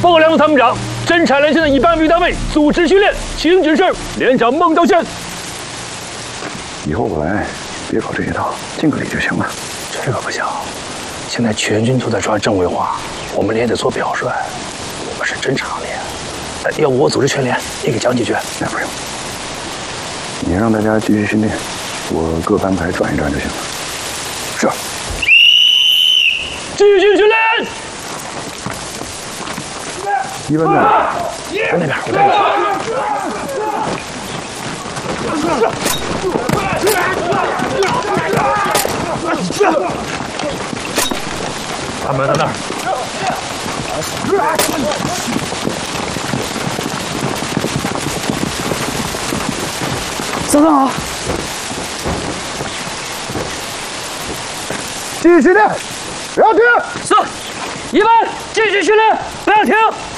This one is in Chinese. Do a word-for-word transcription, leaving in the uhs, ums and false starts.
报告梁总参谋长，侦察连线的一般预单位组织训练，请指示连长孟道宪。 以后我来，别搞这一套，尽个礼就行了。 这个不行，现在全军都在抓政委化，我们连得做表率。我们是侦察连，要不我组织全连，你给讲几句？ 那不用，你让大家继续训练，我各班排转一转就行了。是。 继续训练。 一班在哪？ 在那边，我带你。 他们在那儿。 早上好。 继续训练，不要停。 是，一班继续训练，不要停。